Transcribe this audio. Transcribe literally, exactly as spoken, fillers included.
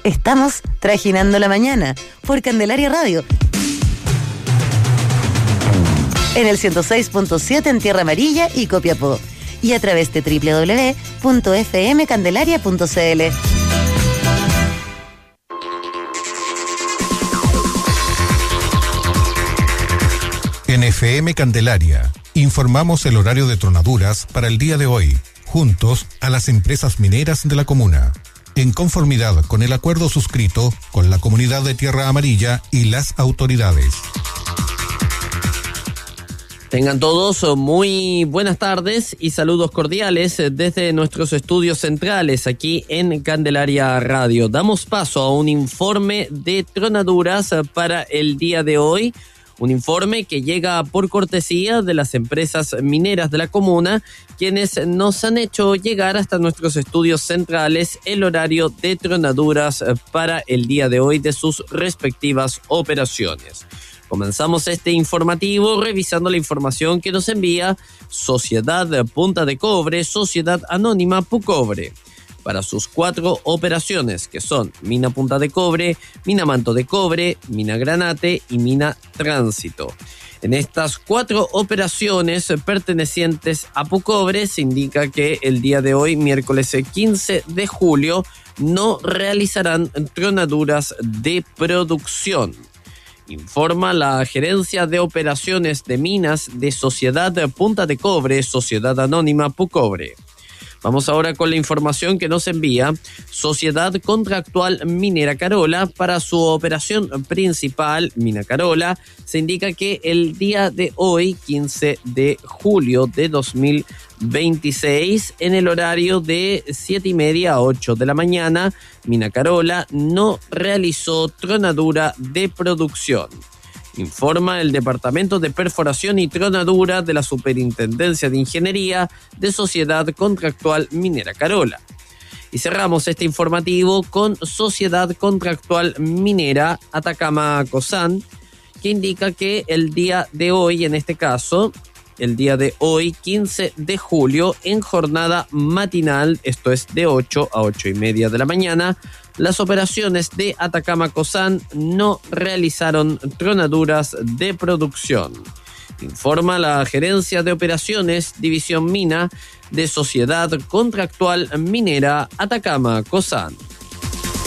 Estamos trajinando la mañana por Candelaria Radio. En el ciento seis punto siete en Tierra Amarilla y Copiapó. Y a través de doble u doble u doble u punto f m candelaria punto c l. En F M Candelaria, informamos el horario de tronaduras para el día de hoy, juntos a las empresas mineras de la comuna, en conformidad con el acuerdo suscrito con la comunidad de Tierra Amarilla y las autoridades. Tengan todos muy buenas tardes y saludos cordiales desde nuestros estudios centrales aquí en Candelaria Radio. Damos paso a un informe de tronaduras para el día de hoy. Un informe que llega por cortesía de las empresas mineras de la comuna, quienes nos han hecho llegar hasta nuestros estudios centrales el horario de tronaduras para el día de hoy de sus respectivas operaciones. Comenzamos este informativo revisando la información que nos envía Sociedad Punta de Cobre, Sociedad Anónima Pucobre, para sus cuatro operaciones, que son Mina Punta de Cobre, Mina Manto de Cobre, Mina Granate y Mina Tránsito. En estas cuatro operaciones pertenecientes a Pucobre se indica que el día de hoy, miércoles quince de julio, no realizarán tronaduras de producción. Informa la Gerencia de Operaciones de Minas de Sociedad Punta de Cobre, Sociedad Anónima Pucobre. Vamos ahora con la información que nos envía Sociedad Contractual Minera Carola. Para su operación principal, Mina Carola, se indica que el día de hoy, quince de julio de dos mil veintiséis, en el horario de siete y media a ocho de la mañana, Mina Carola no realizó tronadura de producción. Informa el Departamento de Perforación y Tronadura de la Superintendencia de Ingeniería de Sociedad Contractual Minera Carola. Y cerramos este informativo con Sociedad Contractual Minera Atacama Cosán, que indica que el día de hoy, en este caso, el día de hoy, quince de julio, en jornada matinal, esto es de ocho a ocho y media de la mañana, las operaciones de Atacama Cosán no realizaron tronaduras de producción. Informa la Gerencia de Operaciones, División Mina de Sociedad Contractual Minera Atacama Cosán.